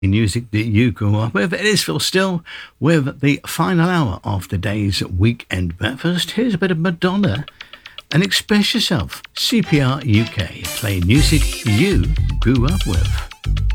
Music that you grew up with. It is Phil Still with the final hour of today's weekend breakfast. Here's a bit of Madonna and Express Yourself. CPR UK, playing music you grew up with.